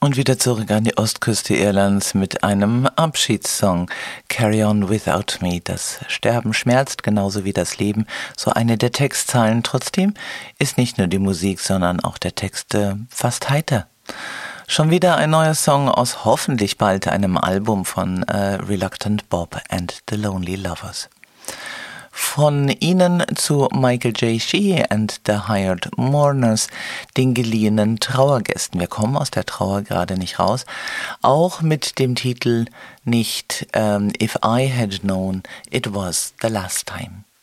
Und wieder zurück an die Ostküste Irlands mit einem Abschiedssong. Carry on without me. Das Sterben schmerzt, genauso wie das Leben. So eine der Textzeilen. Trotzdem ist nicht nur die Musik, sondern auch der Text fast heiter. Schon wieder ein neuer Song aus hoffentlich bald einem Album von Reluctant Bob and the Lonely Lovers. Von ihnen zu Michael J. Sheehy and the Hired Mourners, den geliehenen Trauergästen. Wir kommen aus der Trauer gerade nicht raus. Auch mit dem Titel nicht If I Had Known It Was the Last Time.